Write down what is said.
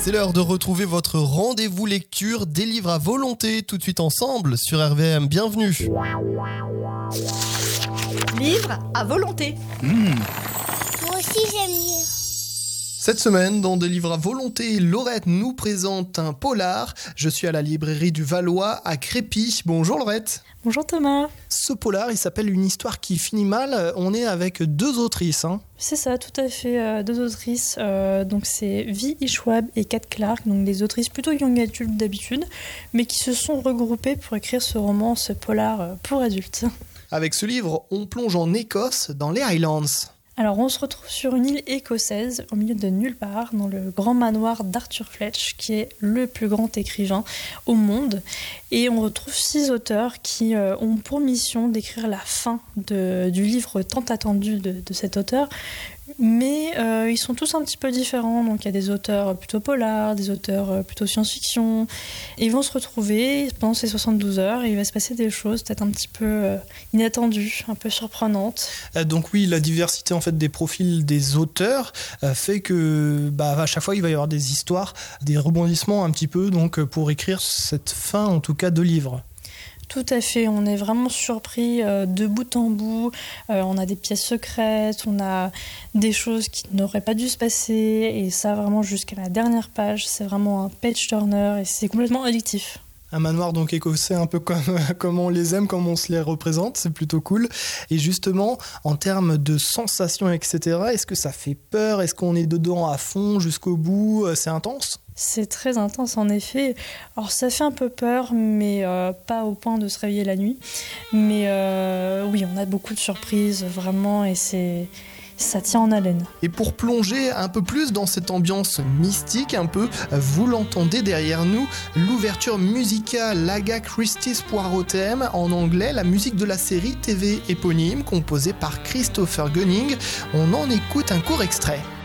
C'est l'heure de retrouver votre rendez-vous lecture des livres à volonté, tout de suite ensemble sur RVM. Bienvenue. Livre à volonté. Moi aussi j'aime lire. Cette semaine, dans Des livres à volonté, Laurette nous présente un polar. Je suis à la librairie du Valois à Crépy. Bonjour Laurette. Bonjour Thomas. Ce polar, il s'appelle Une histoire qui finit mal. On est avec deux autrices. C'est ça, tout à fait, deux autrices. Donc c'est Vi Ishwab et Kat Clark, donc des autrices plutôt young adultes d'habitude, mais qui se sont regroupées pour écrire ce roman, ce polar pour adultes. Avec ce livre, on plonge en Écosse, dans les Highlands. Alors on se retrouve sur une île écossaise, au milieu de nulle part, dans le grand manoir d'Arthur Fletch, qui est le plus grand écrivain au monde. Et on retrouve 6 auteurs qui ont pour mission d'écrire la fin du livre tant attendu de cet auteur. Mais ils sont tous un petit peu différents, donc il y a des auteurs plutôt polars, des auteurs plutôt science-fiction, et ils vont se retrouver pendant ces 72 heures et il va se passer des choses peut-être un petit peu inattendues, un peu surprenantes. Donc oui, la diversité en fait des profils des auteurs fait que à chaque fois il va y avoir des histoires, des rebondissements un petit peu donc pour écrire cette fin en tout cas de livre. Tout à fait, on est vraiment surpris de bout en bout, on a des pièces secrètes, on a des choses qui n'auraient pas dû se passer, et ça vraiment jusqu'à la dernière page, c'est vraiment un page turner et c'est complètement addictif. Un manoir donc écossais un peu comme on les aime, comme on se les représente, c'est plutôt cool. Et justement, en termes de sensations, etc., est-ce que ça fait peur ? Est-ce qu'on est dedans à fond jusqu'au bout ? C'est intense ? C'est très intense en effet. Alors ça fait un peu peur, mais pas au point de se réveiller la nuit. Mais oui, on a beaucoup de surprises vraiment et ça tient en haleine. Et pour plonger un peu plus dans cette ambiance mystique un peu, vous l'entendez derrière nous, l'ouverture musicale l'Agatha Christie's Poirot thème, en anglais la musique de la série TV éponyme composée par Christopher Gunning. On en écoute un court extrait.